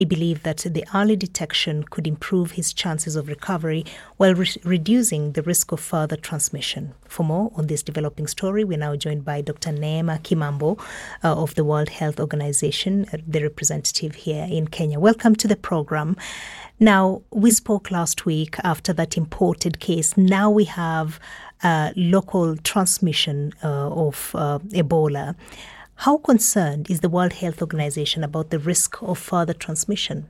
He believed that the early detection could improve his chances of recovery while reducing the risk of further transmission. For more on this developing story, we're now joined by Dr. Neema Kimambo of the World Health Organization, the representative here in Kenya. Welcome to the program. Now, we spoke last week after that imported case. Now we have local transmission of Ebola. How concerned is the World Health Organization about the risk of further transmission?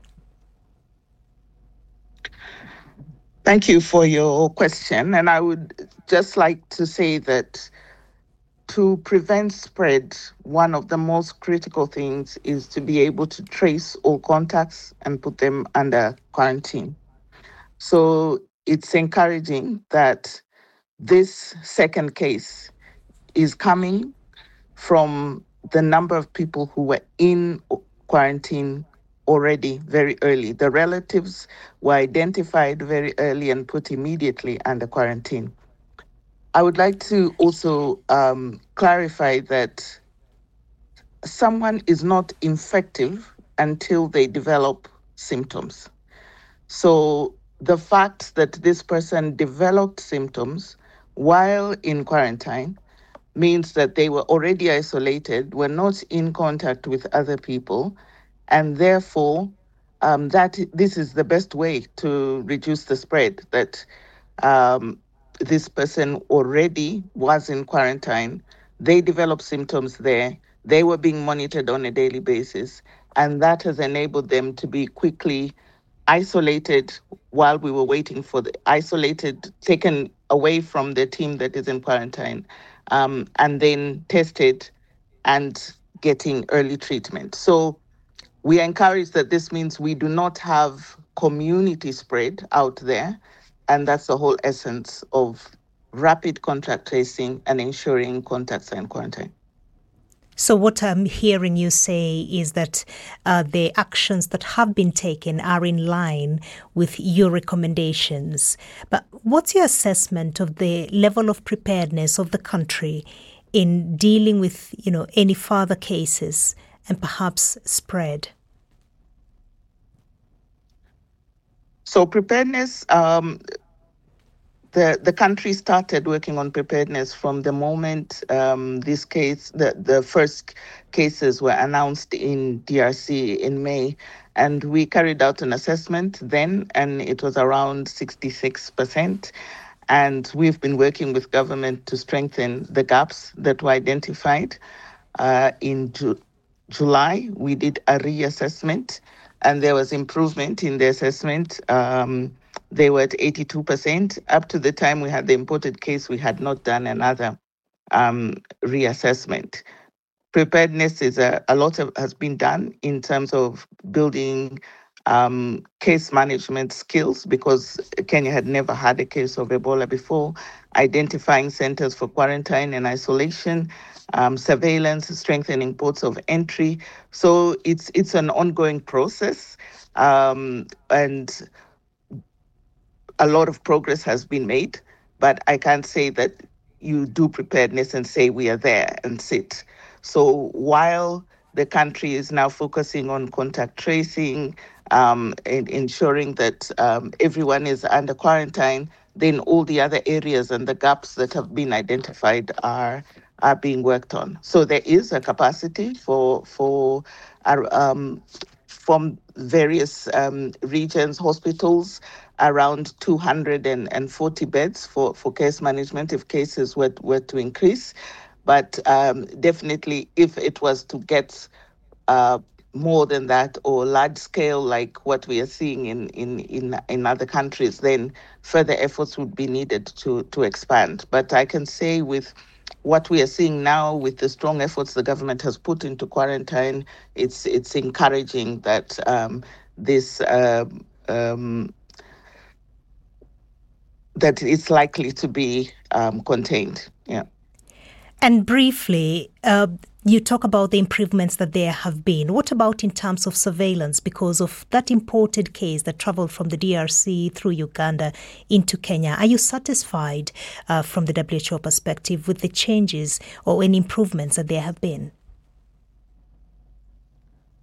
Thank you for your question. And I would just like to say that to prevent spread, one of the most critical things is to be able to trace all contacts and put them under quarantine. So it's encouraging that this second case is coming from the number of people who were in quarantine already very early. The relatives were identified very early and put immediately under quarantine. I would like to also clarify that someone is not infective until they develop symptoms. So the fact that this person developed symptoms while in quarantine means that they were already isolated, were not in contact with other people, and therefore this is the best way to reduce the spread, that this person already was in quarantine, they developed symptoms there, they were being monitored on a daily basis, and that has enabled them to be quickly isolated while we were waiting for taken away from the team that is in quarantine, and then tested and getting early treatment. So we are encouraged that this means we do not have community spread out there, and that's the whole essence of rapid contact tracing and ensuring contacts are in quarantine. So what I'm hearing you say is that the actions that have been taken are in line with your recommendations. But what's your assessment of the level of preparedness of the country in dealing with, any further cases and perhaps spread? So preparedness, the country started working on preparedness from the moment the first cases were announced in DRC in May. And we carried out an assessment then, and it was around 66%. And we've been working with government to strengthen the gaps that were identified. In July, we did a reassessment, and there was improvement in the assessment. They were at 82%. Up to the time we had the imported case, we had not done another reassessment. Preparedness is a lot has been done in terms of building case management skills, because Kenya had never had a case of Ebola before, identifying centers for quarantine and isolation, surveillance, strengthening ports of entry. So it's an ongoing process, and a lot of progress has been made, but I can't say that you do preparedness and say we are there and sit. So while the country is now focusing on contact tracing and ensuring that everyone is under quarantine, then all the other areas and the gaps that have been identified are being worked on. So there is a capacity from various regions, hospitals, around 240 beds for case management if cases were to increase. But definitely, if it was to get more than that or large scale like what we are seeing in other countries, then further efforts would be needed to expand. But I can say with what we are seeing now, with the strong efforts the government has put into quarantine, it's encouraging that that it's likely to be contained. Yeah. And briefly, you talk about the improvements that there have been. What about in terms of surveillance? Because of that imported case that traveled from the DRC through Uganda into Kenya, are you satisfied from the WHO perspective with the changes or any improvements that there have been?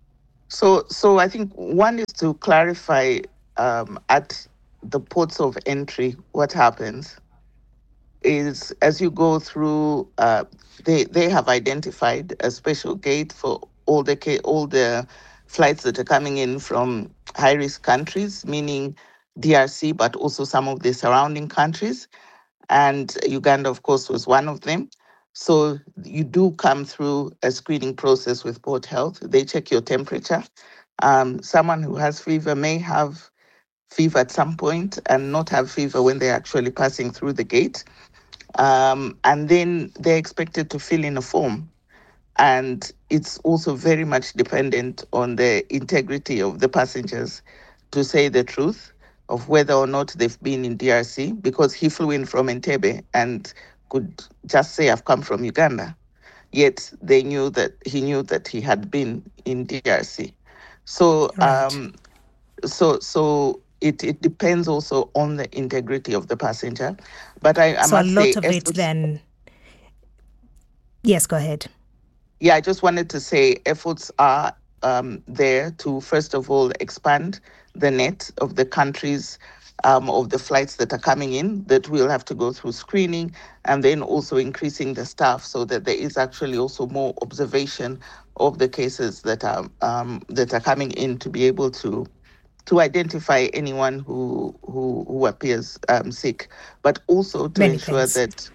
So I think one is to clarify at the ports of entry what happens is as you go through, they have identified a special gate for all the flights that are coming in from high risk countries, meaning DRC, but also some of the surrounding countries. And Uganda, of course, was one of them. So you do come through a screening process with Port Health. They check your temperature. Someone who has fever may have fever at some point and not have fever when they're actually passing through the gate. And then they're expected to fill in a form. And it's also very much dependent on the integrity of the passengers to say the truth of whether or not they've been in DRC, because he flew in from Entebbe and could just say, I've come from Uganda. Yet he knew that he had been in DRC. So, Right. so it depends also on the integrity of the passenger. But I So a must say, lot of it then. Yes, go ahead. yeah, I just wanted to say efforts are there to, first of all, expand the net of the countries of the flights that are coming in that will have to go through screening, and then also increasing the staff so that there is actually also more observation of the cases that are coming in to be able to identify anyone who appears sick, but also to Many ensure thanks. that.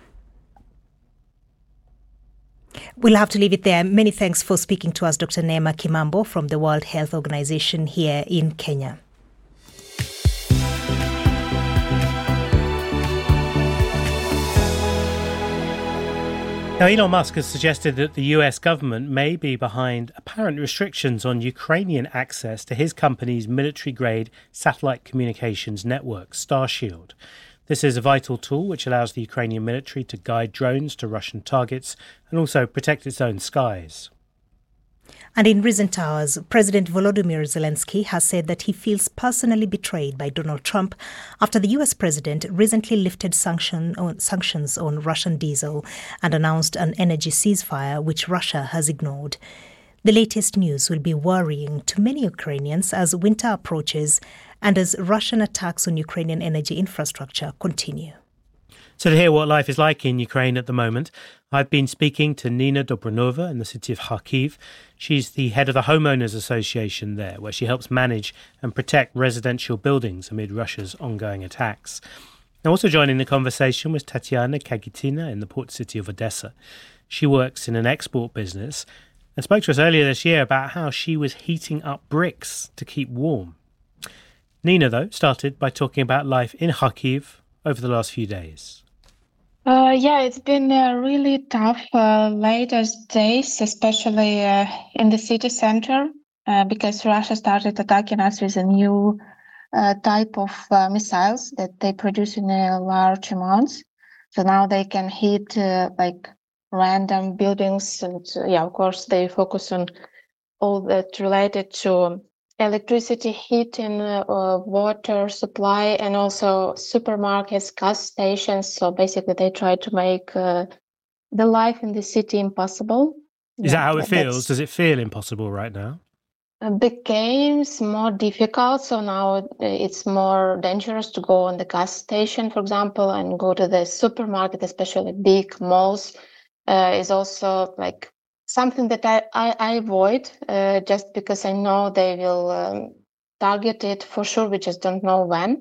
We'll have to leave it there. Many thanks for speaking to us, Dr. Neema Kimambo from the World Health Organization here in Kenya. Now, Elon Musk has suggested that the US government may be behind apparent restrictions on Ukrainian access to his company's military-grade satellite communications network, Starshield. This is a vital tool which allows the Ukrainian military to guide drones to Russian targets and also protect its own skies. And in recent hours, President Volodymyr Zelensky has said that he feels personally betrayed by Donald Trump after the US president recently lifted sanctions on Russian diesel and announced an energy ceasefire, which Russia has ignored. The latest news will be worrying to many Ukrainians as winter approaches and as Russian attacks on Ukrainian energy infrastructure continue. So to hear what life is like in Ukraine at the moment, I've been speaking to Nina Dobronova in the city of Kharkiv. She's the head of the Homeowners Association there, where she helps manage and protect residential buildings amid Russia's ongoing attacks. Now, also joining the conversation was Tatiana Kagitina in the port city of Odessa. She works in an export business and spoke to us earlier this year about how she was heating up bricks to keep warm. Nina, though, started by talking about life in Kharkiv over the last few days. Yeah, it's been really tough latest days, especially in the city center, because Russia started attacking us with a new type of missiles that they produce in large amounts. So now they can hit like random buildings, and yeah, of course they focus on all that related to electricity, heating, water supply, and also supermarkets, gas stations. So basically they try to make the life in the city impossible. Is that how it feels? Does it feel impossible right now? Becomes more difficult. So now it's more dangerous to go on the gas station, for example, and go to the supermarket, especially big malls, is also like something that I avoid just because I know they will target it for sure. We just don't know when.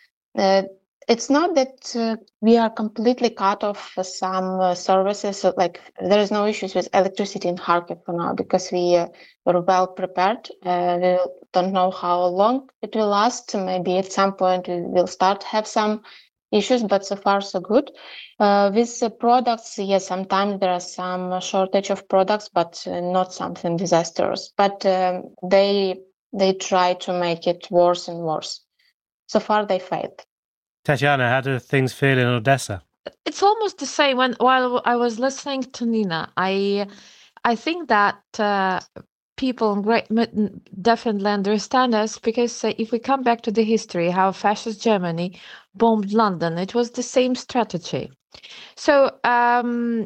It's not that we are completely cut off some services. So like there is no issues with electricity in Kharkiv for now because we were well prepared. We don't know how long it will last. Maybe at some point we will start have some issues, but so far so good. With the products, yes, sometimes there are some shortage of products, but not something disastrous. But they try to make it worse and worse. So far they failed. Tatiana, how do things feel in Odessa? It's almost the same. While I was listening to Nina, I think that people in Great Britain definitely understand us because if we come back to the history, how fascist Germany bombed London, it was the same strategy. So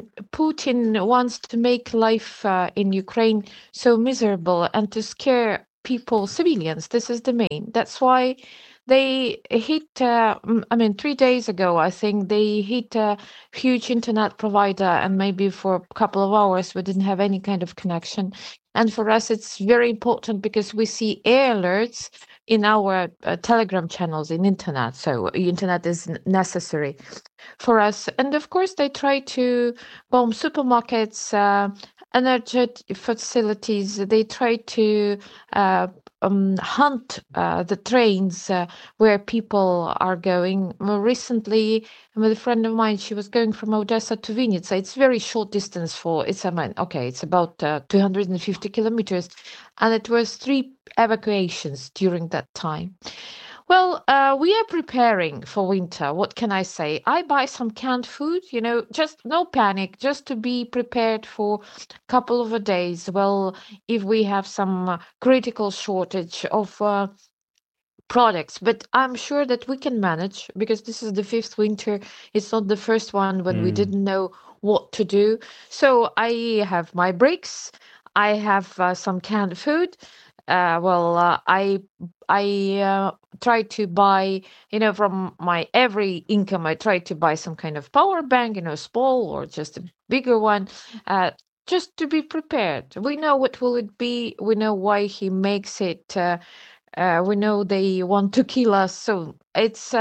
Putin wants to make life in Ukraine so miserable and to scare people, civilians. This is the main. That's why they hit, 3 days ago, I think they hit a huge internet provider, and maybe for a couple of hours we didn't have any kind of connection. And for us, it's very important because we see air alerts in our Telegram channels in internet. So internet is necessary for us. And of course, they try to bomb supermarkets, energy facilities. They try to hunt the trains where people are going. More recently, with a friend of mine, she was going from Odessa to Vinnytsia. It's very short distance it's about 250 kilometers, and it was 3 evacuations during that time. Well, we are preparing for winter. What can I say? I buy some canned food, just no panic, just to be prepared for a couple of days. Well, if we have some critical shortage of products, but I'm sure that we can manage because this is the 5th winter. It's not the first one when we didn't know what to do. So I have my bricks. I have some canned food. I try to buy, from my every income, I try to buy some kind of power bank, small or just a bigger one, just to be prepared. We know what will it be. We know why he makes it. We know they want to kill us. So it's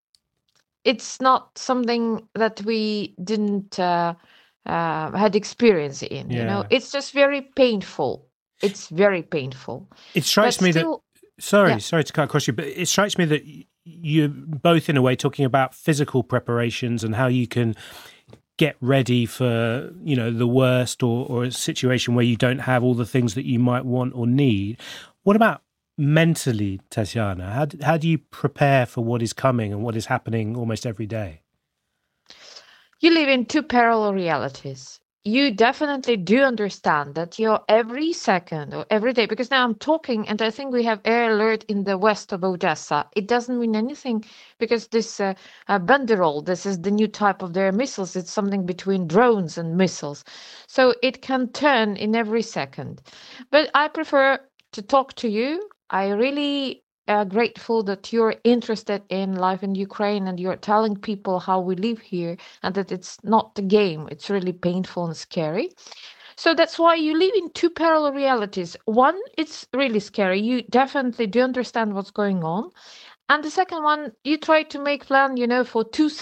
not something that we didn't had experience in. It's just very painful. It's very painful. It strikes me that. Sorry to cut across you, but it strikes me that you're both, in a way, talking about physical preparations and how you can get ready for, the worst or a situation where you don't have all the things that you might want or need. What about mentally, Tatiana? How do you prepare for what is coming and what is happening almost every day? You live in 2 parallel realities. You definitely do understand that you're every second or every day, because now I'm talking and I think we have air alert in the west of Odessa. It doesn't mean anything because this Banderol, this is the new type of their missiles. It's something between drones and missiles. So it can turn in every second. But I prefer to talk to you. I really grateful that you're interested in life in Ukraine and you're telling people how we live here and that it's not the game. It's really painful and scary. So that's why you live in 2 parallel realities. One, it's really scary. You definitely do understand what's going on. And the second one, you try to make plan, for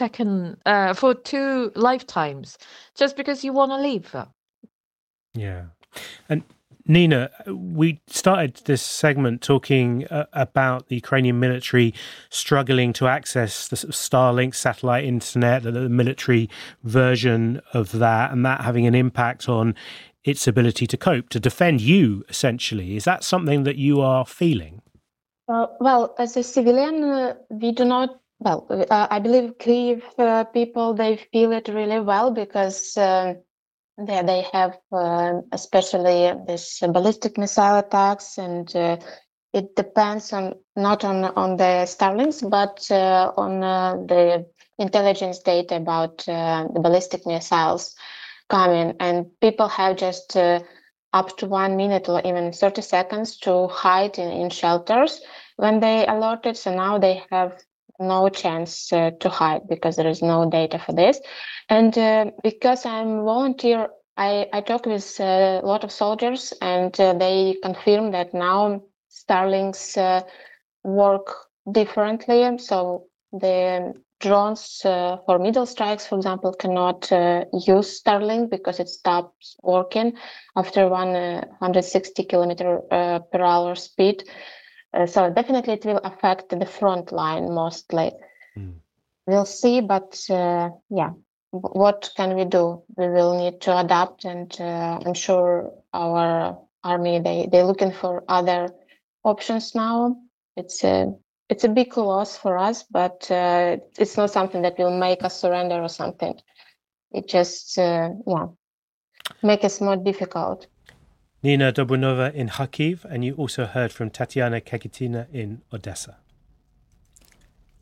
2 lifetimes, just because you want to live. Yeah. And Nina, we started this segment talking about the Ukrainian military struggling to access the sort of Starlink satellite internet, the military version of that, and that having an impact on its ability to cope, to defend you, essentially. Is that something that you are feeling? Well, as a civilian, we do not. Well, I believe Kyiv people, they feel it really well because they have especially this ballistic missile attacks, and it depends not on the Starlinks, but on the intelligence data about the ballistic missiles coming. And people have just up to 1 minute or even 30 seconds to hide in shelters when they alerted. So now they have no chance to hide because there is no data for this. And because I'm volunteer, I talk with a lot of soldiers, and they confirm that now Starlinks work differently. So the drones for middle strikes, for example, cannot use Starlink because it stops working after 160 kilometer per hour speed. So definitely it will affect the front line mostly. We'll see, but what can we do? We will need to adapt, and I'm sure our army, they're looking for other options now. It's a big loss for us, but it's not something that will make us surrender or something. It just make us more difficult. Nina Dobranova in Kharkiv, and you also heard from Tatiana Kagitina in Odessa.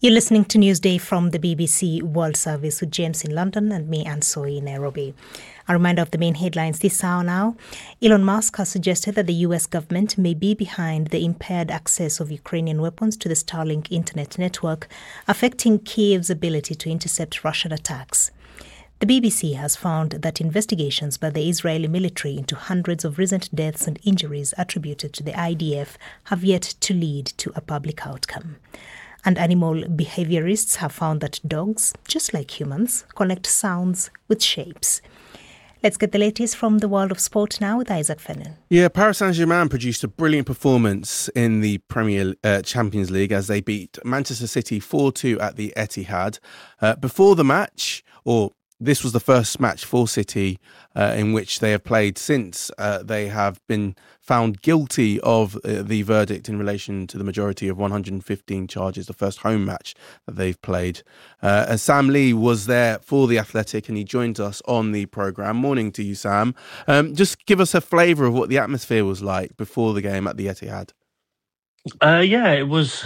You're listening to Newsday from the BBC World Service with James in London and me, Anne Soy, in Nairobi. A reminder of the main headlines this hour now. Elon Musk has suggested that the US government may be behind the impaired access of Ukrainian weapons to the Starlink internet network, affecting Kyiv's ability to intercept Russian attacks. The BBC has found that investigations by the Israeli military into hundreds of recent deaths and injuries attributed to the IDF have yet to lead to a public outcome. And animal behaviorists have found that dogs, just like humans, connect sounds with shapes. Let's get the latest from the world of sport now with Isaac Fennan. Yeah, Paris Saint-Germain produced a brilliant performance in the Premier Champions League as they beat Manchester City 4-2 at the Etihad. Before the match, this was the first match for City in which they have played since they have been found guilty of the verdict in relation to the majority of 115 charges, the first home match that they've played. Sam Lee was there for The Athletic and he joined us on the programme. Morning to you, Sam. Just give us a flavour of what the atmosphere was like before the game at the Etihad. It was...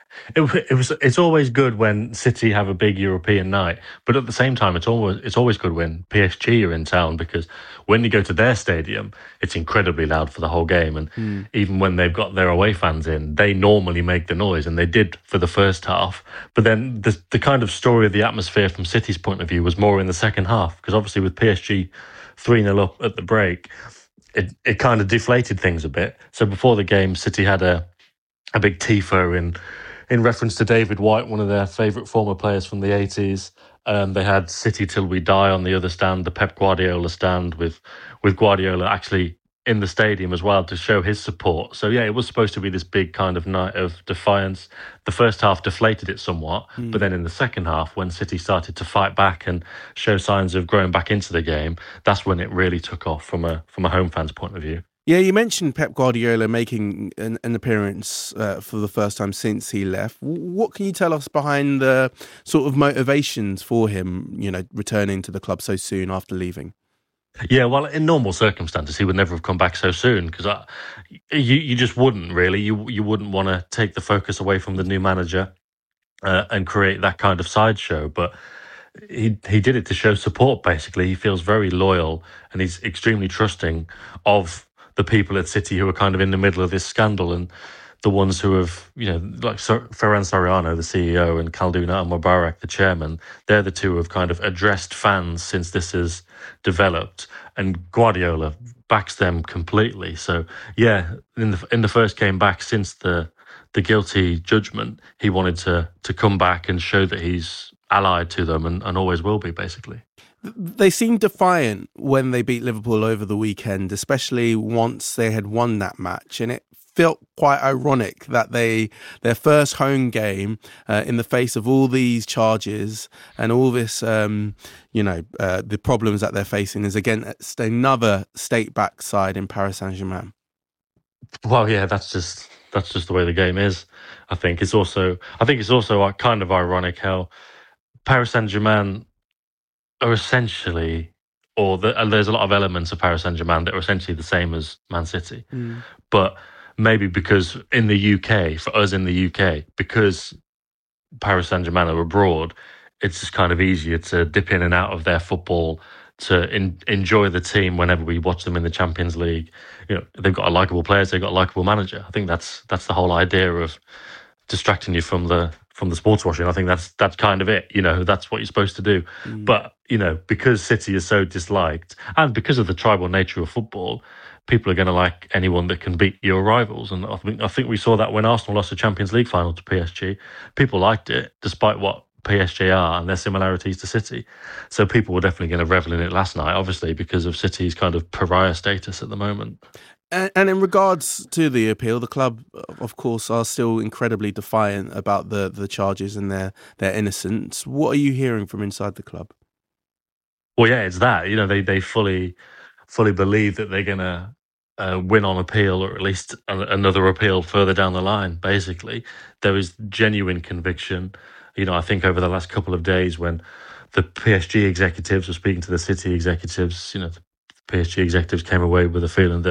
It's always good when City have a big European night, but at the same time, it's always good when PSG are in town, because when you go to their stadium, it's incredibly loud for the whole game, and even when they've got their away fans in, they normally make the noise, and they did for the first half. But then the kind of story of the atmosphere from City's point of view was more in the second half, because obviously with PSG 3-0 up at the break, it kind of deflated things a bit. So before the game, City had a big tifo in reference to David White, one of their favourite former players from the 80s. They had City Till We Die on the other stand, the Pep Guardiola stand, with Guardiola actually in the stadium as well to show his support. So, yeah, it was supposed to be this big kind of night of defiance. The first half deflated it somewhat, but then in the second half, when City started to fight back and show signs of growing back into the game, that's when it really took off from a home fan's point of view. Yeah, you mentioned Pep Guardiola making an appearance for the first time since he left. What can you tell us behind the sort of motivations for him, returning to the club so soon after leaving? Yeah, well, in normal circumstances, he would never have come back so soon, because you just wouldn't really. You wouldn't want to take the focus away from the new manager and create that kind of sideshow. But he did it to show support, basically. He feels very loyal and he's extremely trusting of the people at City who are kind of in the middle of this scandal, and the ones who have, like Ferran Soriano, the CEO, and Khaldoon Al-Mubarak, the chairman, they're the two who have kind of addressed fans since this has developed, and Guardiola backs them completely. So, yeah, in the first game back since the guilty judgment, he wanted to come back and show that he's allied to them and always will be, basically. They seemed defiant when they beat Liverpool over the weekend, especially once they had won that match. And it felt quite ironic that their first home game in the face of all these charges and all this, the problems that they're facing is against another state-backed side in Paris Saint-Germain. Well, yeah, that's just the way the game is. I think it's also kind of ironic how Paris Saint-Germain are essentially, there's a lot of elements of Paris Saint-Germain that are essentially the same as Man City. But maybe because in the UK, for us in the UK, because Paris Saint-Germain are abroad, it's just kind of easier to dip in and out of their football, to enjoy the team whenever we watch them in the Champions League. They've got likeable players, they've got a likeable manager. I think that's the whole idea of distracting you from the sports washing. I think that's kind of it. That's what you're supposed to do. But because City is so disliked, and because of the tribal nature of football, people are going to like anyone that can beat your rivals. And I think we saw that when Arsenal lost the Champions League final to PSG. People liked it, despite what PSG are and their similarities to City. So people were definitely going to revel in it last night, obviously, because of City's kind of pariah status at the moment. And in regards to the appeal, the club, of course, are still incredibly defiant about the charges and their innocence. What are you hearing from inside the club? Well, yeah, it's that. They fully believe that they're going to win on appeal, or at least another appeal further down the line, basically. There is genuine conviction. I think over the last couple of days when the PSG executives were speaking to the City executives, the PSG executives came away with a feeling that,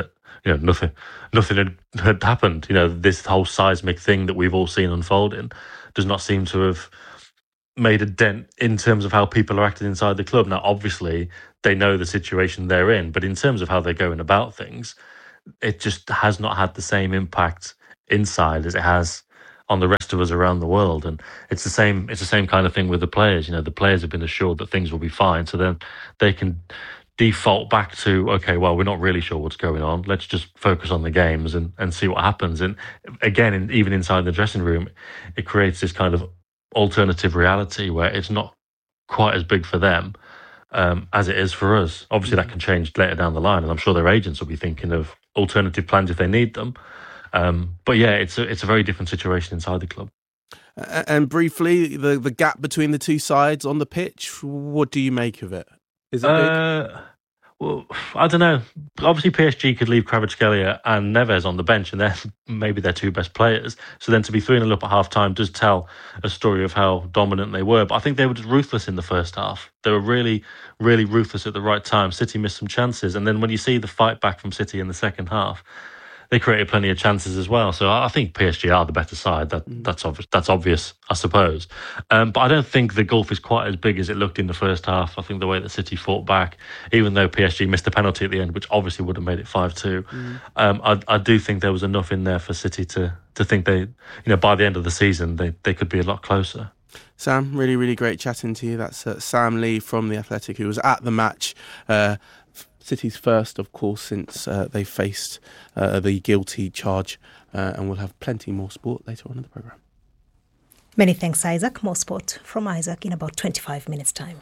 nothing had happened. This whole seismic thing that we've all seen unfolding does not seem to have made a dent in terms of how people are acting inside the club. Now, obviously, they know the situation they're in, but in terms of how they're going about things, it just has not had the same impact inside as it has on the rest of us around the world. And it's the same kind of thing with the players. The players have been assured that things will be fine, so then they can default back to, okay, well, we're not really sure what's going on. Let's just focus on the games and see what happens. And again, even inside the dressing room, it creates this kind of alternative reality where it's not quite as big for them as it is for us. Obviously, that can change later down the line, and I'm sure their agents will be thinking of alternative plans if they need them. But yeah, it's a very different situation inside the club. And briefly, the gap between the two sides on the pitch, what do you make of it? Is it big? Well, I don't know. Obviously, PSG could leave Kvaratskhelia and Neves on the bench, and they're maybe their two best players. So then to be 3-0 up at half-time does tell a story of how dominant they were. But I think they were just ruthless in the first half. They were really, really ruthless at the right time. City missed some chances. And then when you see the fight back from City in the second half, they created plenty of chances as well. So I think PSG are the better side. That's obvious, I suppose. But I don't think the gulf is quite as big as it looked in the first half. I think the way that City fought back, even though PSG missed a penalty at the end, which obviously would have made it 5-2, I do think there was enough in there for City to think they, by the end of the season, they could be a lot closer. Sam, really, really great chatting to you. That's Sam Lee from The Athletic, who was at the match. City's first, of course, since they faced the guilty charge, and we'll have plenty more sport later on in the programme. Many thanks, Isaac. More sport from Isaac in about 25 minutes' time.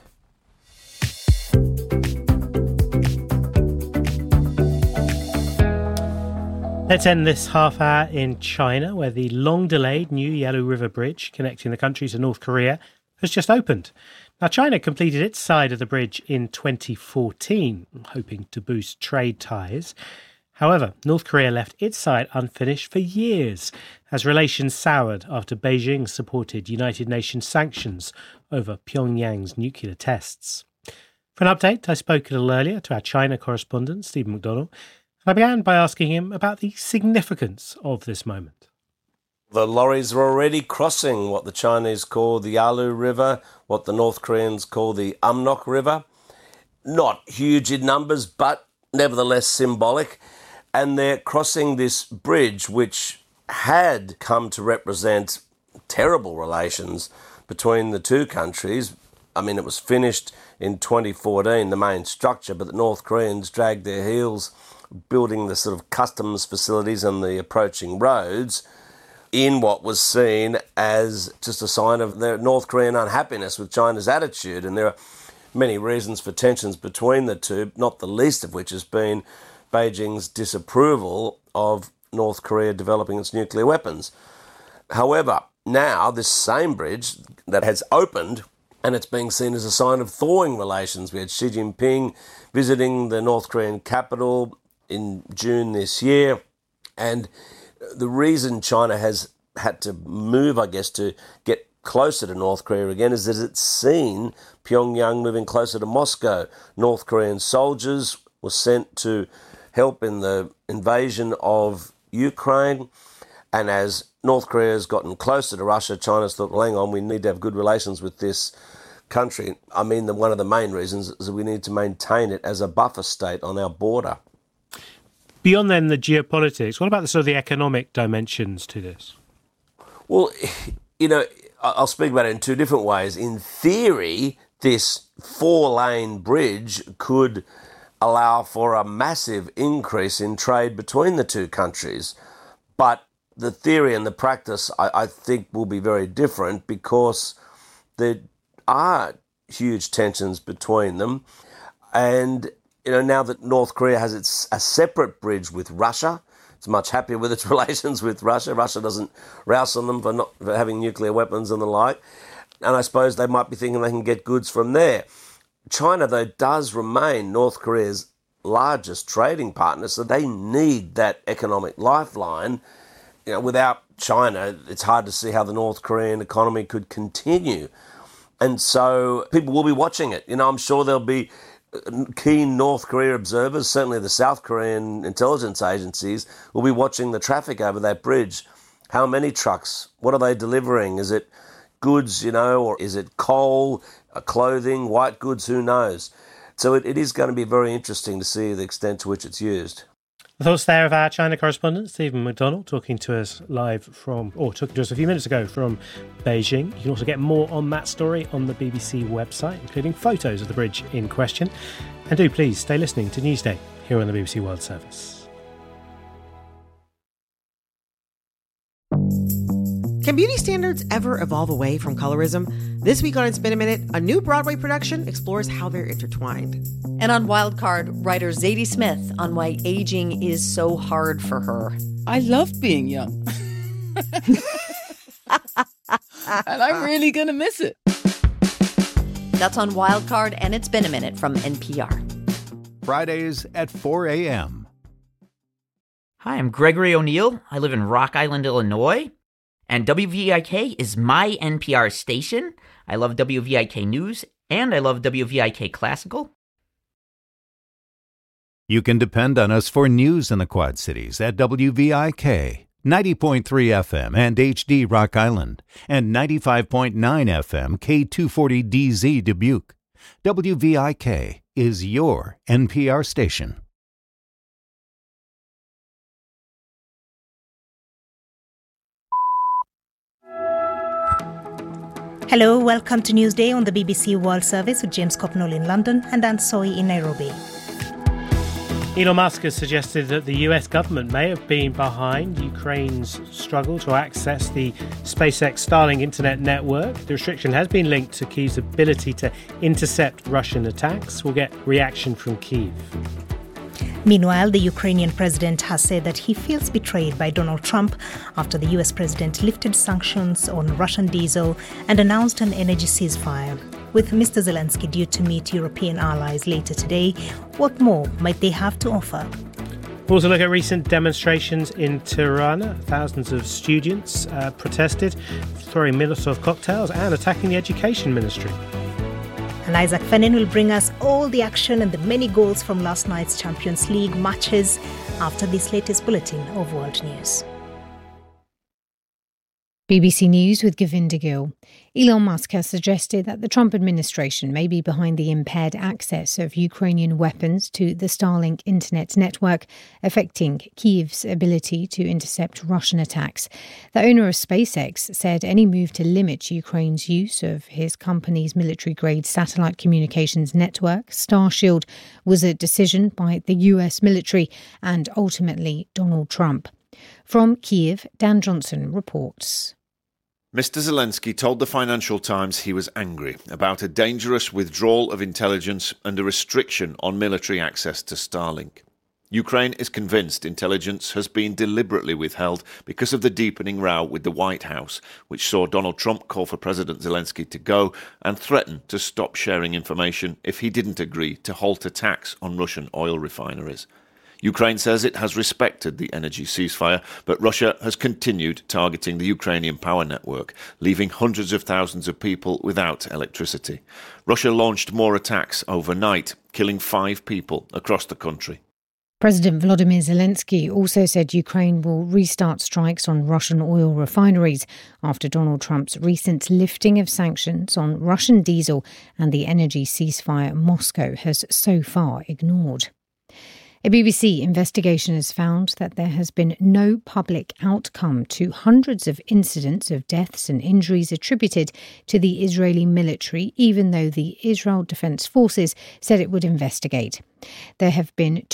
Let's end this half hour in China, where the long-delayed new Yalu River Bridge connecting the country to North Korea has just opened. Now, China completed its side of the bridge in 2014, hoping to boost trade ties. However, North Korea left its side unfinished for years, as relations soured after Beijing supported United Nations sanctions over Pyongyang's nuclear tests. For an update, I spoke a little earlier to our China correspondent, Stephen McDonnell, and I began by asking him about the significance of this moment. The lorries are already crossing what the Chinese call the Yalu River, what the North Koreans call the Amnok River. Not huge in numbers, but nevertheless symbolic. And they're crossing this bridge, which had come to represent terrible relations between the two countries. I mean, it was finished in 2014, the main structure, but the North Koreans dragged their heels building the sort of customs facilities and the approaching roads in what was seen as just a sign of their North Korean unhappiness with China's attitude. And there are many reasons for tensions between the two, not the least of which has been Beijing's disapproval of North Korea developing its nuclear weapons. However, now this same bridge that has opened, and it's being seen as a sign of thawing relations. We had Xi Jinping visiting the North Korean capital in June this year, and the reason China has had to move, I guess, to get closer to North Korea again is that it's seen Pyongyang moving closer to Moscow. North Korean soldiers were sent to help in the invasion of Ukraine, and as North Korea has gotten closer to Russia, China's thought, well, hang on, we need to have good relations with this country. I mean, one of the main reasons is that we need to maintain it as a buffer state on our border. Beyond then the geopolitics, what about the sort of the economic dimensions to this? Well, I'll speak about it in two different ways. In theory, this 4-lane bridge could allow for a massive increase in trade between the two countries. But the theory and the practice, I think, will be very different because there are huge tensions between them. And now that North Korea has a separate bridge with Russia, it's much happier with its relations with Russia. Russia doesn't rouse on them for having nuclear weapons and the like. And I suppose they might be thinking they can get goods from there. China, though, does remain North Korea's largest trading partner, so they need that economic lifeline. Without China, it's hard to see how the North Korean economy could continue. And so people will be watching it. I'm sure there'll be keen North Korea observers, certainly the South Korean intelligence agencies, will be watching the traffic over that bridge. How many trucks? What are they delivering? Is it goods, or is it coal, clothing, white goods? Who knows? So it is going to be very interesting to see the extent to which it's used. The thoughts there of our China correspondent, Stephen McDonald, talking to us a few minutes ago from Beijing. You can also get more on that story on the BBC website, including photos of the bridge in question. And do please stay listening to Newsday here on the BBC World Service. Can beauty standards ever evolve away from colorism? This week on It's Been a Minute, a new Broadway production explores how they're intertwined. And on Wildcard, writer Zadie Smith on why aging is so hard for her. I love being young. And I'm really going to miss it. That's on Wildcard and It's Been a Minute from NPR. Fridays at 4 a.m. Hi, I'm Gregory O'Neill. I live in Rock Island, Illinois. And WVIK is my NPR station. I love WVIK News, and I love WVIK Classical. You can depend on us for news in the Quad Cities at WVIK, 90.3 FM and HD Rock Island, and 95.9 FM K240DZ Dubuque. WVIK is your NPR station. Hello, welcome to Newsday on the BBC World Service with James Copnall in London and Dan Soy in Nairobi. Elon Musk has suggested that the US government may have been behind Ukraine's struggle to access the SpaceX Starlink internet network. The restriction has been linked to Kyiv's ability to intercept Russian attacks. We'll get reaction from Kyiv. Meanwhile, the Ukrainian president has said that he feels betrayed by Donald Trump after the US president lifted sanctions on Russian diesel and announced an energy ceasefire. With Mr. Zelensky due to meet European allies later today, what more might they have to offer? We'll also look at recent demonstrations in Tirana. Thousands of students protested, throwing Molotov cocktails and attacking the education ministry. And Isaac Fennin will bring us all the action and the many goals from last night's Champions League matches after this latest bulletin of world news. BBC News with Govinda Gill. Elon Musk has suggested that the Trump administration may be behind the impaired access of Ukrainian weapons to the Starlink internet network, affecting Kyiv's ability to intercept Russian attacks. The owner of SpaceX said any move to limit Ukraine's use of his company's military-grade satellite communications network, Starshield, was a decision by the US military and ultimately Donald Trump. From Kyiv, Dan Johnson reports. Mr. Zelensky told the Financial Times he was angry about a dangerous withdrawal of intelligence and a restriction on military access to Starlink. Ukraine is convinced intelligence has been deliberately withheld because of the deepening row with the White House, which saw Donald Trump call for President Zelensky to go and threaten to stop sharing information if he didn't agree to halt attacks on Russian oil refineries. Ukraine says it has respected the energy ceasefire, but Russia has continued targeting the Ukrainian power network, leaving hundreds of thousands of people without electricity. Russia launched more attacks overnight, killing 5 people across the country. President Volodymyr Zelensky also said Ukraine will restart strikes on Russian oil refineries after Donald Trump's recent lifting of sanctions on Russian diesel and the energy ceasefire Moscow has so far ignored. A BBC investigation has found that there has been no public outcome to hundreds of incidents of deaths and injuries attributed to the Israeli military, even though the Israel Defense Forces said it would investigate. There have been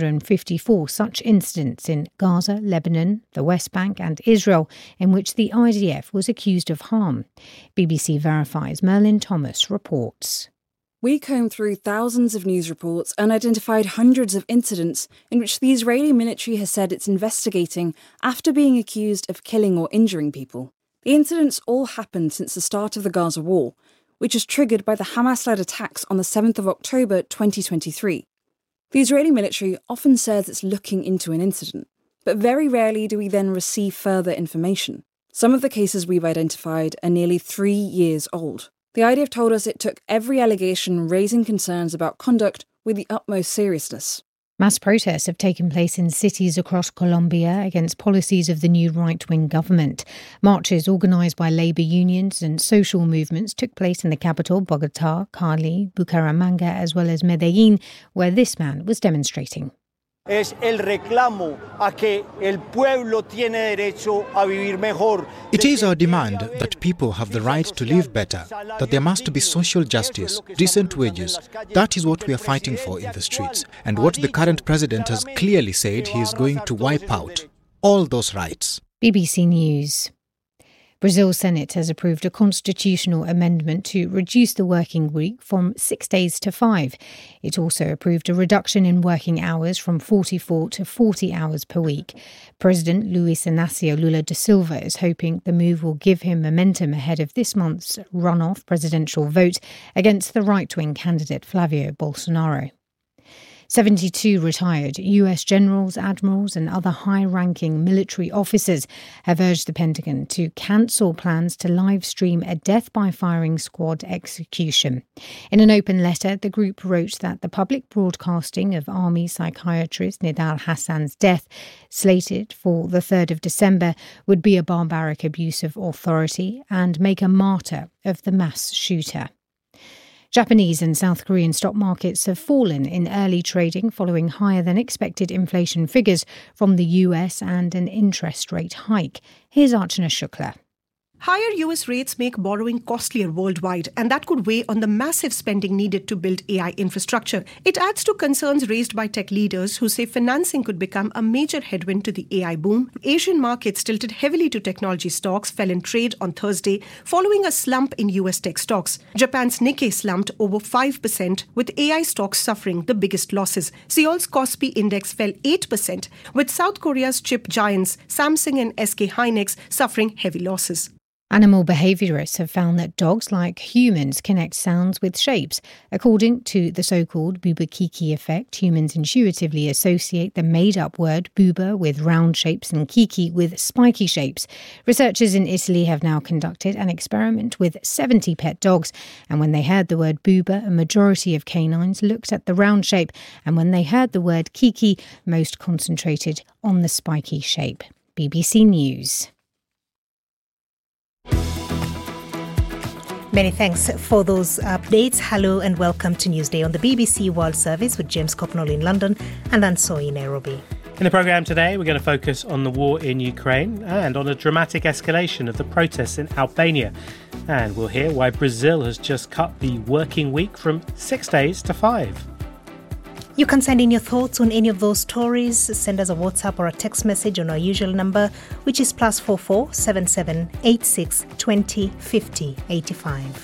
254 such incidents in Gaza, Lebanon, the West Bank and Israel, in which the IDF was accused of harm. BBC Verify's Merlin Thomas reports. We combed through thousands of news reports and identified hundreds of incidents in which the Israeli military has said it's investigating after being accused of killing or injuring people. The incidents all happened since the start of the Gaza war, which was triggered by the Hamas-led attacks on the 7th of October 2023. The Israeli military often says it's looking into an incident, but very rarely do we then receive further information. Some of the cases we've identified are nearly 3 years old. The IDF told us it took every allegation raising concerns about conduct with the utmost seriousness. Mass protests have taken place in cities across Colombia against policies of the new right-wing government. Marches organised by labour unions and social movements took place in the capital, Bogotá, Cali, Bucaramanga, as well as Medellín, where this man was demonstrating. Es el reclamo a que el pueblo tiene derecho a vivir mejor. It is our demand that people have the right to live better, that there must be social justice, decent wages. That is what we are fighting for in the streets, and what the current president has clearly said he is going to wipe out. All those rights. BBC News. Brazil's Senate has approved a constitutional amendment to reduce the working week from 6 days to 5. It also approved a reduction in working hours from 44 to 40 hours per week. President Luiz Inácio Lula da Silva is hoping the move will give him momentum ahead of this month's runoff presidential vote against the right-wing candidate Flavio Bolsonaro. 72 retired US generals, admirals and other high-ranking military officers have urged the Pentagon to cancel plans to live-stream a death-by-firing squad execution. In an open letter, the group wrote that the public broadcasting of Army psychiatrist Nidal Hassan's death, slated for the 3rd of December, would be a barbaric abuse of authority and make a martyr of the mass shooter. Japanese and South Korean stock markets have fallen in early trading following higher than expected inflation figures from the US and an interest rate hike. Here's Archana Shukla. Higher US rates make borrowing costlier worldwide, and that could weigh on the massive spending needed to build AI infrastructure. It adds to concerns raised by tech leaders who say financing could become a major headwind to the AI boom. Asian markets tilted heavily to technology stocks fell in trade on Thursday, following a slump in US tech stocks. Japan's Nikkei slumped over 5%, with AI stocks suffering the biggest losses. Seoul's Kospi index fell 8%, with South Korea's chip giants Samsung and SK Hynix suffering heavy losses. Animal behaviourists have found that dogs, like humans, connect sounds with shapes. According to the so-called Bouba-Kiki effect, humans intuitively associate the made-up word booba with round shapes and kiki with spiky shapes. Researchers in Italy have now conducted an experiment with 70 pet dogs, and when they heard the word booba, a majority of canines looked at the round shape, and when they heard the word kiki, most concentrated on the spiky shape. BBC News. Many thanks for those updates. Hello and welcome to Newsday on the BBC World Service with James Copnall in London and Ansoy in Nairobi. In the programme today, we're going to focus on the war in Ukraine and on a dramatic escalation of the protests in Albania. And we'll hear why Brazil has just cut the working week from 6 days to 5. You can send in your thoughts on any of those stories. Send us a WhatsApp or a text message on our usual number, which is +44 77 86 20 50 85.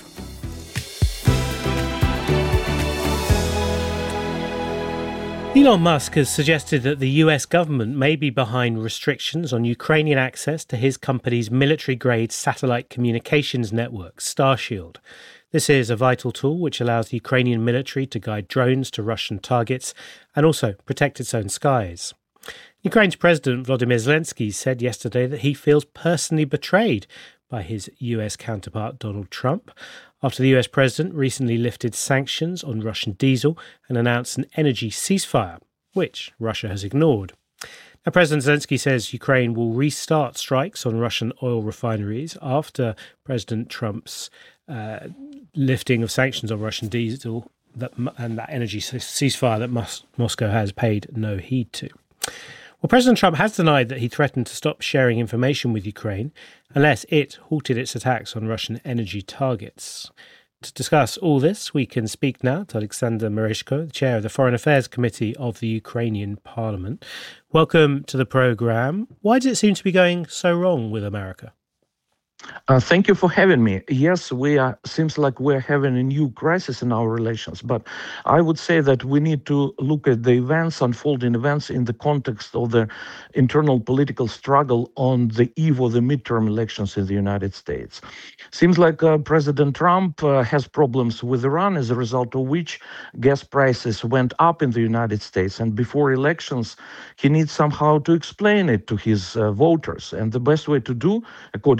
Elon Musk has suggested that the US government may be behind restrictions on Ukrainian access to his company's military-grade satellite communications network, Starshield. This is a vital tool which allows the Ukrainian military to guide drones to Russian targets and also protect its own skies. Ukraine's President Volodymyr Zelensky said yesterday that he feels personally betrayed by his US counterpart Donald Trump after the US president recently lifted sanctions on Russian diesel and announced an energy ceasefire, which Russia has ignored. Now, President Zelensky says Ukraine will restart strikes on Russian oil refineries after President Trump's lifting of sanctions on Russian diesel and that energy ceasefire that Moscow has paid no heed to. Well, President Trump has denied that he threatened to stop sharing information with Ukraine unless it halted its attacks on Russian energy targets. To discuss all this, we can speak now to Alexander Mereshko, the chair of the Foreign Affairs Committee of the Ukrainian Parliament. Welcome to the programme. Why does it seem to be going so wrong with America? Thank you for having me. Yes, seems like we're having a new crisis in our relations, but I would say that we need to look at the unfolding events in the context of the internal political struggle on the eve of the midterm elections in the United States. Seems like President Trump has problems with Iran, as a result of which gas prices went up in the United States, and before elections, he needs somehow to explain it to his voters. And the best way to do, according to him,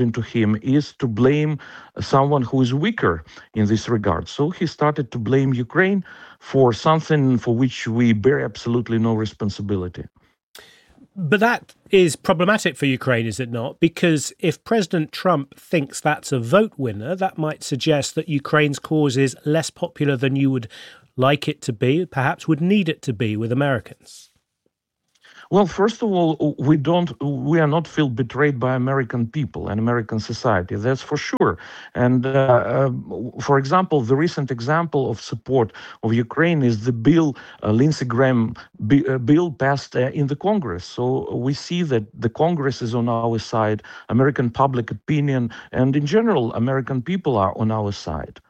him is to blame someone who is weaker in this regard. So he started to blame Ukraine for something for which we bear absolutely no responsibility. But that is problematic for Ukraine, is it not? Because if President Trump thinks that's a vote winner, that might suggest that Ukraine's cause is less popular than you would like it to be, perhaps would need it to be with Americans. Well, first of all, we are not feel betrayed by American people and American society. That's for sure. And for example, the recent example of support of Ukraine is the bill, Lindsey Graham bill passed in the Congress. So we see that the Congress is on our side, American public opinion, and in general, American people are on our side.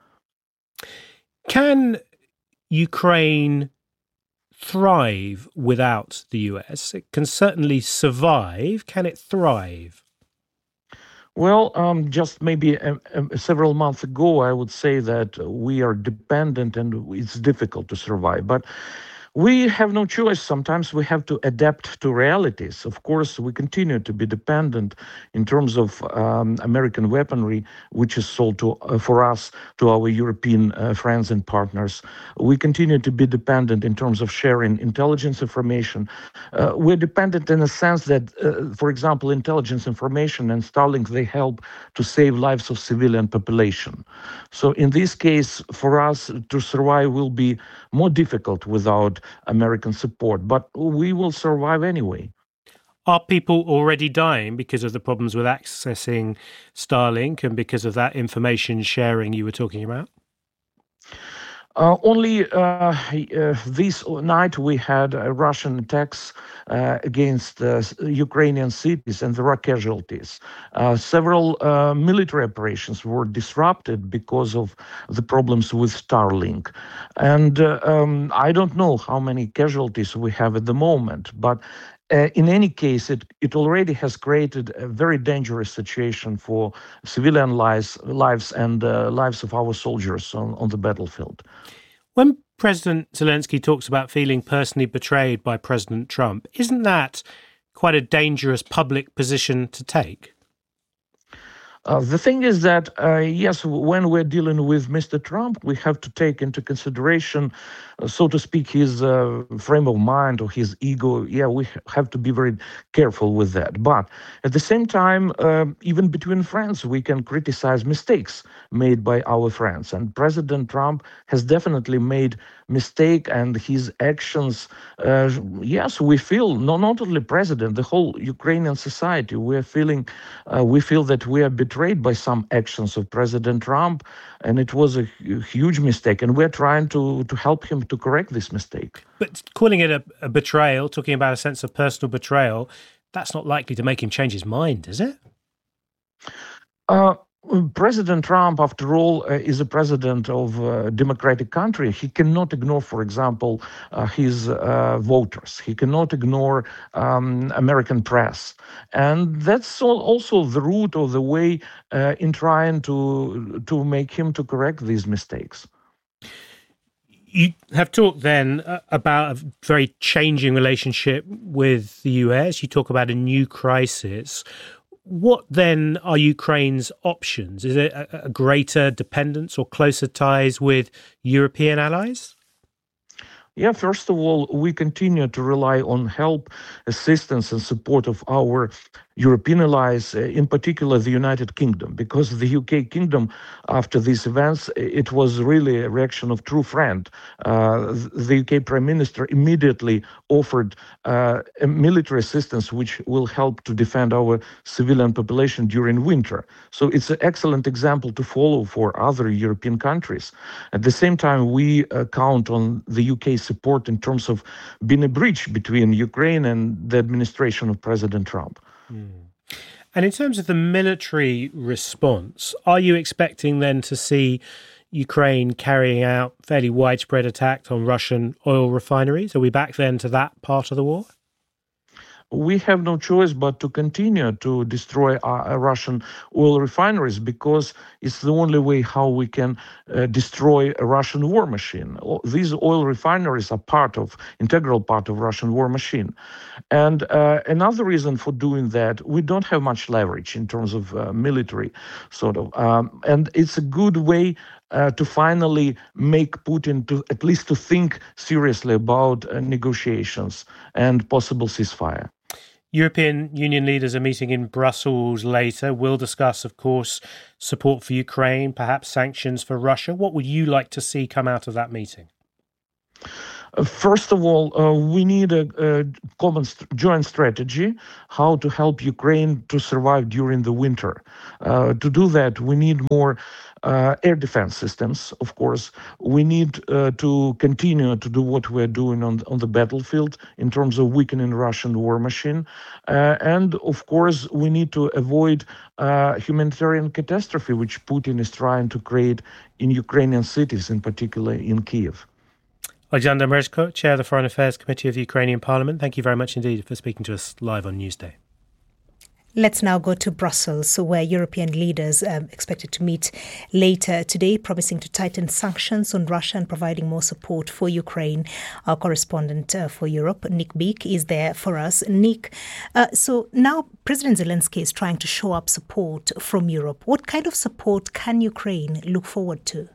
Can Ukraine thrive without the US? It can certainly survive. Can it thrive? Well, just maybe several months ago, I would say that we are dependent and it's difficult to survive. But we have no choice. Sometimes we have to adapt to realities. Of course, we continue to be dependent in terms of American weaponry, which is sold for us to our European friends and partners. We continue to be dependent in terms of sharing intelligence information. We're dependent in a sense that, for example, intelligence information and Starlink, they help to save lives of civilian population. So in this case, for us to survive will be more difficult without American support, but we will survive anyway. Are people already dying because of the problems with accessing Starlink and because of that information sharing you were talking about? Only this night we had Russian attacks against Ukrainian cities, and there are casualties. Several military operations were disrupted because of the problems with Starlink. And I don't know how many casualties we have at the moment, but in any case, it already has created a very dangerous situation for civilian lives and lives of our soldiers on the battlefield. When President Zelensky talks about feeling personally betrayed by President Trump, isn't that quite a dangerous public position to take? The thing is that, yes, when we're dealing with Mr. Trump, we have to take into consideration, so to speak, his frame of mind or his ego. Yeah, we have to be very careful with that. But at the same time, even between friends, we can criticize mistakes made by our friends. And President Trump has definitely made mistake, and his actions, yes, we feel, not only president, the whole Ukrainian society, we feel that we are betrayed by some actions of President Trump, and it was a huge mistake, and we're trying to help him to correct this mistake. But calling it a betrayal, talking about a sense of personal betrayal, that's not likely to make him change his mind, is it? President Trump, after all, is a president of a democratic country. He cannot ignore, for example, his voters. He cannot ignore American press. And that's also the route or the way in trying to make him to correct these mistakes. You have talked then about a very changing relationship with the US. You talk about a new crisis. What then are Ukraine's options? Is it a greater dependence or closer ties with European allies? Yeah, first of all, we continue to rely on help, assistance, and support of our European allies, in particular the United Kingdom, because the UK kingdom, after these events, it was really a reaction of true friend. The UK Prime Minister immediately offered military assistance, which will help to defend our civilian population during winter. So it's an excellent example to follow for other European countries. At the same time, we count on the UK support in terms of being a bridge between Ukraine and the administration of President Trump. And in terms of the military response, are you expecting then to see Ukraine carrying out fairly widespread attacks on Russian oil refineries? Are we back then to that part of the war? we have no choice but to continue to destroy Russian oil refineries, because it's the only way how we can destroy a Russian war machine. These oil refineries are integral part of Russian war machine. And another reason for doing that, we don't have much leverage in terms of military and it's a good way to finally make Putin at least to think seriously about negotiations and possible ceasefire. European Union leaders are meeting in Brussels later. We'll discuss, of course, support for Ukraine, perhaps sanctions for Russia. What would you like to see come out of that meeting? First of all, we need a common joint strategy how to help Ukraine to survive during the winter. To do that, we need more air defense systems, of course. We need to continue to do what we're doing on the battlefield in terms of weakening Russian war machine. And, of course, we need to avoid humanitarian catastrophe, which Putin is trying to create in Ukrainian cities, in particular in Kyiv. Alexander Merezhko, Chair of the Foreign Affairs Committee of the Ukrainian Parliament, thank you very much indeed for speaking to us live on Newsday. Let's now go to Brussels, where European leaders are expected to meet later today, promising to tighten sanctions on Russia and providing more support for Ukraine. Our correspondent for Europe, Nick Beek, is there for us. Nick, so now President Zelensky is trying to show up support from Europe. What kind of support can Ukraine look forward to?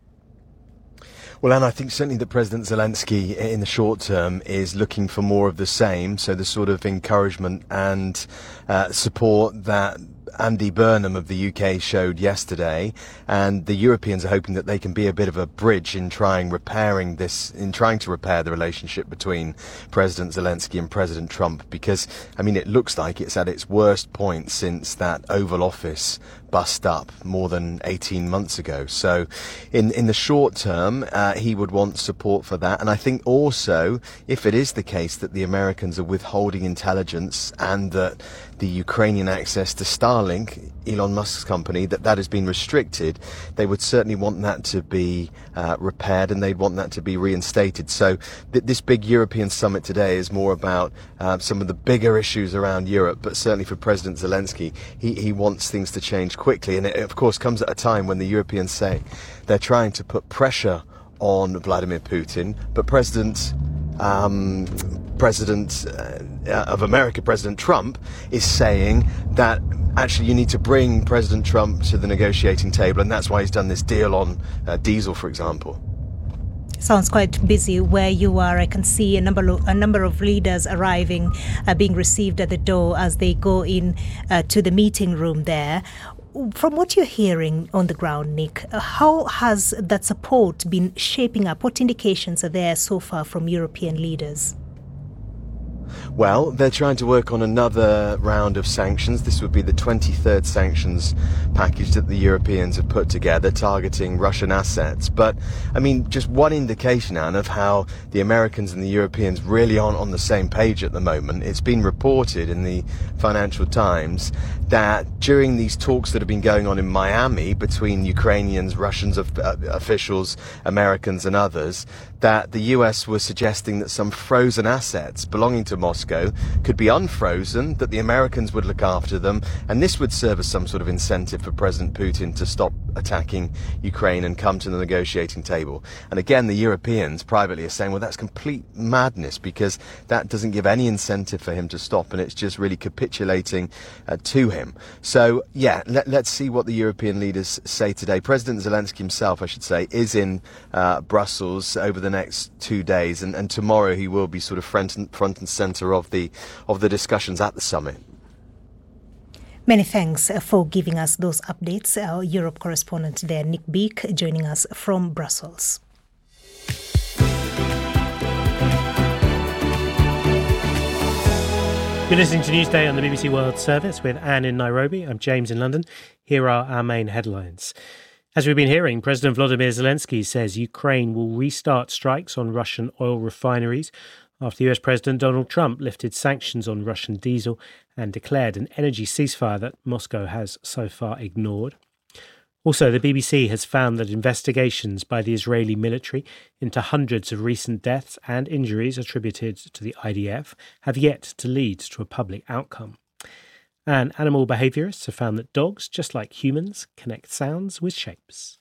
Well, Anna, I think certainly that President Zelensky in the short term is looking for more of the same. So the sort of encouragement and support that Andy Burnham of the UK showed yesterday, and the Europeans are hoping that they can be a bit of a bridge in trying to repair the relationship between President Zelensky and President Trump, because, I mean, it looks like it's at its worst point since that Oval Office bust up more than 18 months ago. So in the short term, he would want support for that. And I think also, if it is the case that the Americans are withholding intelligence and that the Ukrainian access to Starlink, Elon Musk's company, that has been restricted, they would certainly want that to be repaired, and they'd want that to be reinstated. So this big European summit today is more about some of the bigger issues around Europe, but certainly for President Zelensky, he wants things to change quickly. And it, of course, comes at a time when the Europeans say they're trying to put pressure on Vladimir Putin, but President of America, President Trump, is saying that actually you need to bring President Trump to the negotiating table, and that's why he's done this deal on diesel, for example. Sounds quite busy where you are. I can see a number of leaders arriving, being received at the door as they go in to the meeting room there. From what you're hearing on the ground, Nick, how has that support been shaping up? What indications are there so far from European leaders? Well, they're trying to work on another round of sanctions. This would be the 23rd sanctions package that the Europeans have put together, targeting Russian assets. But, I mean, just one indication, Anne, of how the Americans and the Europeans really aren't on the same page at the moment. It's been reported in the Financial Times that during these talks that have been going on in Miami between Ukrainians, Russians officials, Americans and others, that the US was suggesting that some frozen assets belonging to Moscow could be unfrozen, that the Americans would look after them, and this would serve as some sort of incentive for President Putin to stop attacking Ukraine and come to the negotiating table. And again, the Europeans privately are saying, well, that's complete madness, because that doesn't give any incentive for him to stop, and it's just really capitulating to him. So, yeah, let's see what the European leaders say today. President Zelensky himself, I should say, is in Brussels over the next 2 days, and tomorrow he will be sort of front and centre of the discussions at the summit. Many thanks for giving us those updates. Our Europe correspondent there, Nick Beek, joining us from Brussels. You're listening to Newsday on the BBC World Service with Anne in Nairobi. I'm James in London. Here are our main headlines. As we've been hearing, President Volodymyr Zelensky says Ukraine will restart strikes on Russian oil refineries after US President Donald Trump lifted sanctions on Russian diesel and declared an energy ceasefire that Moscow has so far ignored. Also, the BBC has found that investigations by the Israeli military into hundreds of recent deaths and injuries attributed to the IDF have yet to lead to a public outcome. And animal behaviourists have found that dogs, just like humans, connect sounds with shapes.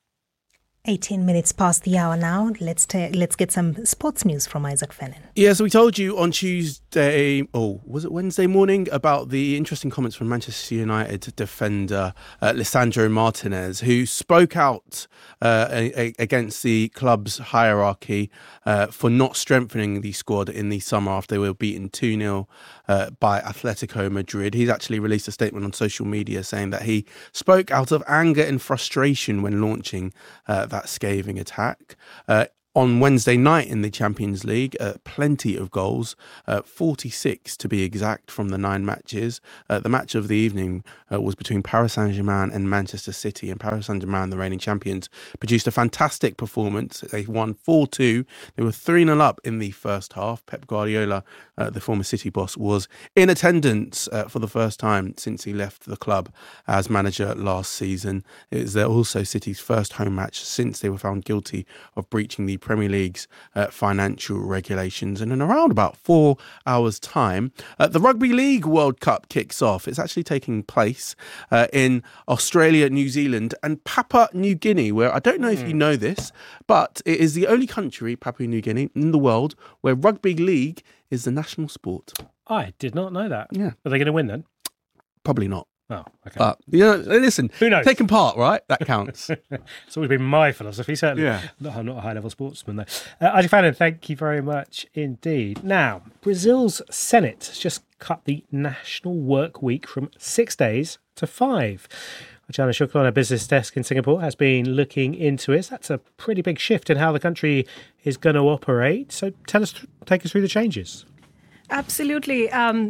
18 minutes past the hour now. Let's get some sports news from Isaac Fennin. Yeah, so we told you on Tuesday, was it Wednesday morning, about the interesting comments from Manchester United defender Lisandro Martinez, who spoke out against the club's hierarchy for not strengthening the squad in the summer after they were beaten 2-0 by Atletico Madrid. He's actually released a statement on social media saying that he spoke out of anger and frustration when launching that scathing attack. On Wednesday night in the Champions League, plenty of goals, 46 to be exact from the 9 matches. The match of the evening was between Paris Saint-Germain and Manchester City, and Paris Saint-Germain, the reigning champions, produced a fantastic performance. They won 4-2. They were 3-0 up in the first half. Pep Guardiola, the former City boss, was in attendance for the first time since he left the club as manager last season. It was also City's first home match since they were found guilty of breaching the Premier League's financial regulations. And in around about 4 hours' time, the Rugby League World Cup kicks off. It's actually taking place in Australia, New Zealand and Papua New Guinea, where I don't know if you know this, but it is the only country, Papua New Guinea, in the world where rugby league is the national sport. I did not know that. Yeah. Are they going to win then? Probably not. Oh, okay. But, listen, who knows? Taking part, right? That counts. It's always been my philosophy, certainly. Yeah. I'm not a high-level sportsman, though. Isaac Fennin, thank you very much indeed. Now, Brazil's Senate has just cut the national work week from 6 days to 5. Jana Shukla on our business desk in Singapore has been looking into it. That's a pretty big shift in how the country is going to operate. So take us through the changes. Absolutely.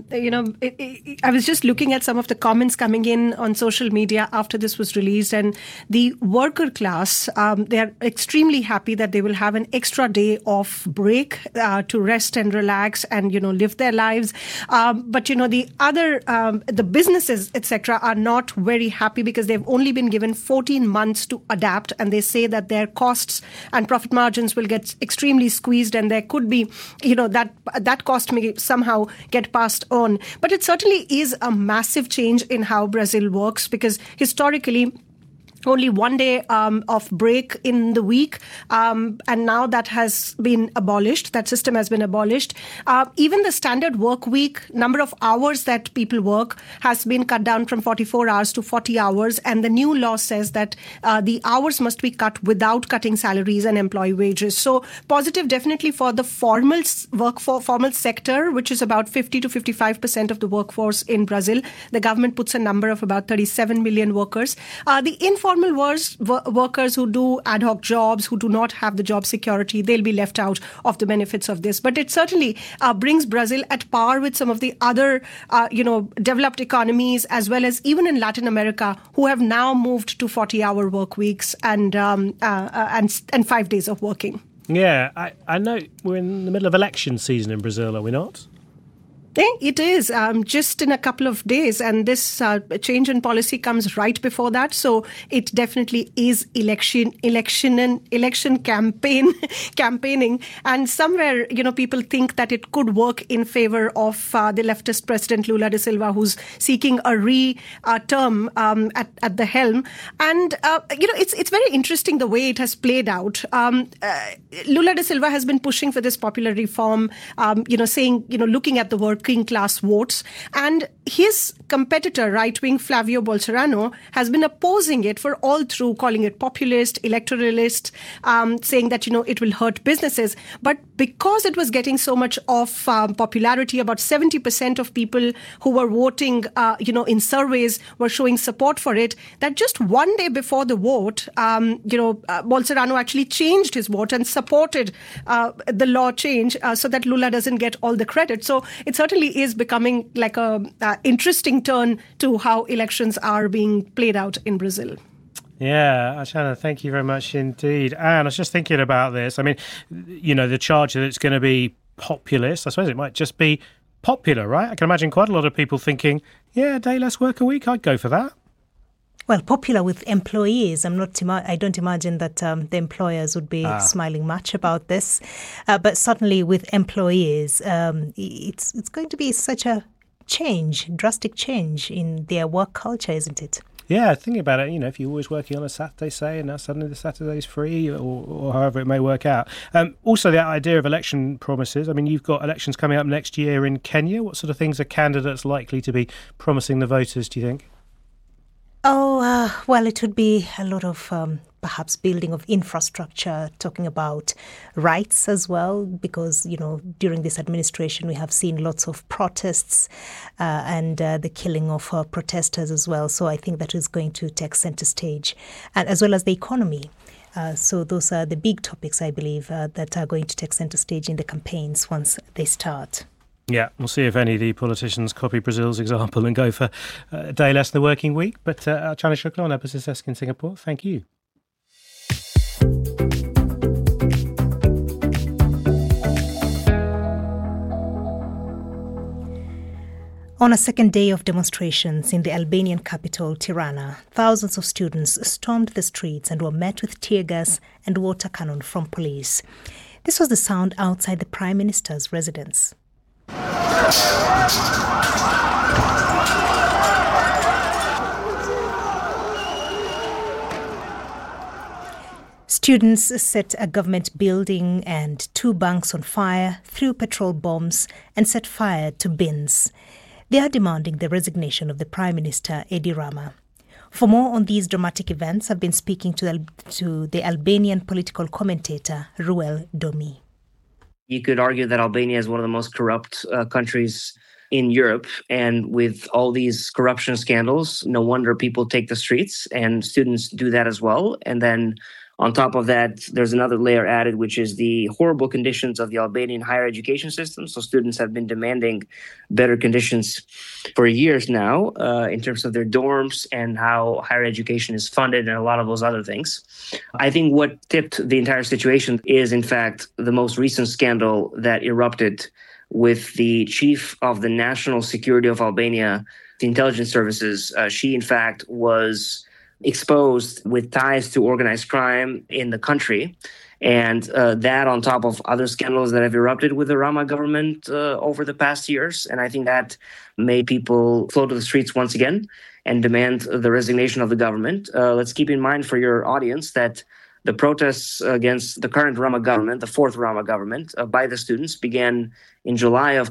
I was just looking at some of the comments coming in on social media after this was released, and the worker class, they are extremely happy that they will have an extra day of break to rest and relax and, live their lives. But, the other, the businesses, etc., are not very happy because they've only been given 14 months to adapt, and they say that their costs and profit margins will get extremely squeezed, and there could be, that cost may somehow get passed on. But it certainly is a massive change in how Brazil works, because historically only 1 day of break in the week, and now that has been abolished. That system has been abolished. Even the standard work week, number of hours that people work, has been cut down from 44 hours to 40 hours, and the new law says that the hours must be cut without cutting salaries and employee wages. So positive definitely for the formal sector, which is about 50 to 55% of the workforce in Brazil. The government puts a number of about 37 million workers. The informal workers who do ad hoc jobs, who do not have the job security, they'll be left out of the benefits of this. But it certainly brings Brazil at par with some of the other, developed economies, as well as even in Latin America, who have now moved to 40-hour work weeks and 5 days of working. Yeah, I know we're in the middle of election season in Brazil, are we not? It is just in a couple of days, and this change in policy comes right before that. So it definitely is election campaigning, and somewhere people think that it could work in favor of the leftist President Lula da Silva, who's seeking a term at the helm. And it's very interesting the way it has played out. Lula da Silva has been pushing for this popular reform, saying looking at the working class votes, and his competitor, right-wing Flavio Bolsonaro, has been opposing it for all through, calling it populist, electoralist, saying that, it will hurt businesses. But because it was getting so much of popularity, about 70% of people who were voting, in surveys were showing support for it, that just 1 day before the vote, Bolsonaro actually changed his vote and supported the law change so that Lula doesn't get all the credit. So it certainly is becoming like a interesting turn to how elections are being played out in Brazil. Yeah, Ashana, thank you very much indeed. And I was just thinking about this. I mean, the charge that it's going to be populist, I suppose it might just be popular, right? I can imagine quite a lot of people thinking, yeah, a day less work a week, I'd go for that. Well, popular with employees. I don't imagine that the employers would be smiling much about this, but certainly with employees, it's going to be such a drastic change in their work culture, isn't it? Yeah, thinking about it, if you're always working on a Saturday, say, and now suddenly the Saturday's free, or however it may work out. Also, the idea of election promises. I mean, you've got elections coming up next year in Kenya. What sort of things are candidates likely to be promising the voters, do you think? Well, it would be a lot of perhaps building of infrastructure, talking about rights as well, because, during this administration, we have seen lots of protests and the killing of protesters as well. So I think that is going to take center stage, and as well as the economy. So those are the big topics, I believe, that are going to take center stage in the campaigns once they start. Yeah, we'll see if any of the politicians copy Brazil's example and go for a day less than the working week. But Archana Shukla on Epicent's Desk in Singapore, thank you. On a second day of demonstrations in the Albanian capital, Tirana, thousands of students stormed the streets and were met with tear gas and water cannon from police. This was the sound outside the Prime Minister's residence. Students set a government building and 2 banks on fire, threw petrol bombs and set fire to bins. They are demanding the resignation of the Prime Minister, Edi Rama. For more on these dramatic events, I've been speaking to the Albanian political commentator, Ruel Domi. You could argue that Albania is one of the most corrupt countries in Europe. And with all these corruption scandals, no wonder people take the streets, and students do that as well. And then on top of that, there's another layer added, which is the horrible conditions of the Albanian higher education system. So students have been demanding better conditions for years now in terms of their dorms and how higher education is funded and a lot of those other things. I think what tipped the entire situation is, in fact, the most recent scandal that erupted with the chief of the national security of Albania, the intelligence services. She, in fact, was exposed with ties to organized crime in the country. And that on top of other scandals that have erupted with the Rama government over the past years. And I think that made people flow to the streets once again and demand the resignation of the government. Let's keep in mind for your audience that the protests against the current Rama government, the fourth Rama government, by the students began in July of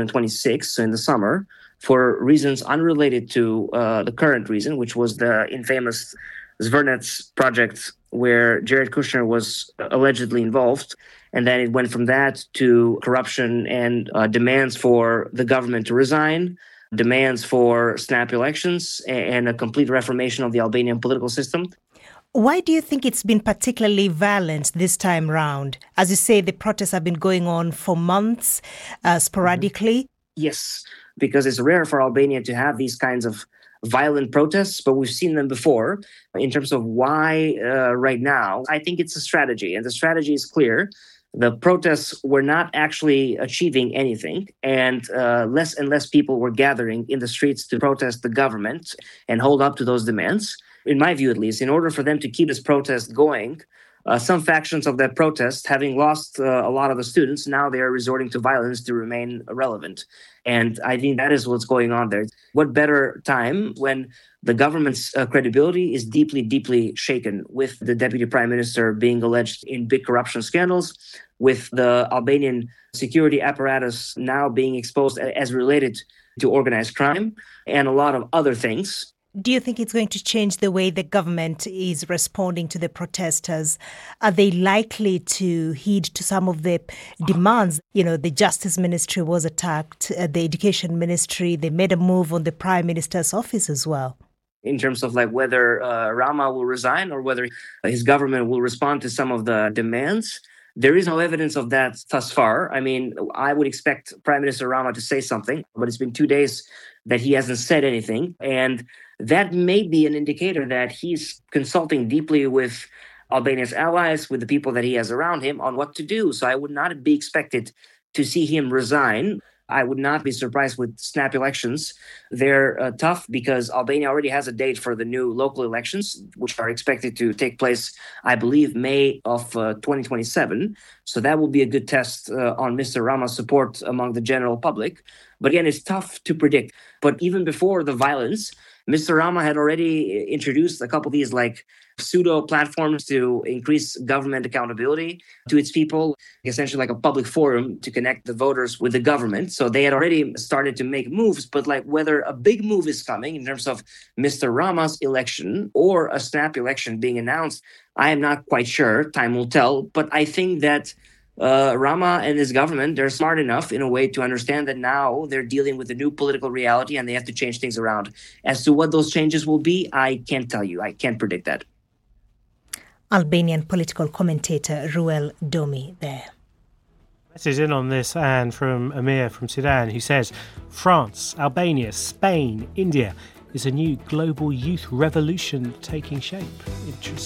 2026, so in the summer, for reasons unrelated to the current reason, which was the infamous Zvernets project where Jared Kushner was allegedly involved. And then it went from that to corruption and demands for the government to resign, demands for snap elections, and a complete reformation of the Albanian political system. Why do you think it's been particularly violent this time round? As you say, the protests have been going on for months, sporadically. Yes, because it's rare for Albania to have these kinds of violent protests, but we've seen them before. In terms of why right now, I think it's a strategy, and the strategy is clear. The protests were not actually achieving anything, and less people were gathering in the streets to protest the government and hold up to those demands. In my view, at least, in order for them to keep this protest going, some factions of that protest, having lost a lot of the students, now they are resorting to violence to remain relevant. And I think that is what's going on there. What better time when the government's credibility is deeply, deeply shaken, with the deputy prime minister being alleged in big corruption scandals, with the Albanian security apparatus now being exposed as related to organized crime, and a lot of other things. Do you think it's going to change the way the government is responding to the protesters? Are they likely to heed to some of the demands? You know, the Justice Ministry was attacked, the Education Ministry, they made a move on the Prime Minister's office as well. In terms of like whether Rama will resign or whether his government will respond to some of the demands, there is no evidence of that thus far. I mean, I would expect Prime Minister Rama to say something, but it's been 2 days that he hasn't said anything. And that may be an indicator that he's consulting deeply with Albania's allies, with the people that he has around him on what to do. So I would not be expected to see him resign. I would not be surprised with snap elections. They're tough because Albania already has a date for the new local elections, which are expected to take place, I believe, May of 2027. So that will be a good test on Mr. Rama's support among the general public. But again, it's tough to predict. But even before the violence, Mr. Rama had already introduced a couple of these like pseudo platforms to increase government accountability to its people, essentially like a public forum to connect the voters with the government. So they had already started to make moves, but like whether a big move is coming in terms of Mr. Rama's election or a snap election being announced, I am not quite sure. Time will tell. But I think that Rama and his government, they're smart enough in a way to understand that now they're dealing with a new political reality and they have to change things around. As to what those changes will be, I can't tell you. I can't predict that. Albanian political commentator Ruel Domi there. Message in on this, Anne, from Amir from Sudan, who says, France, Albania, Spain, India, is a new global youth revolution taking shape. Interesting.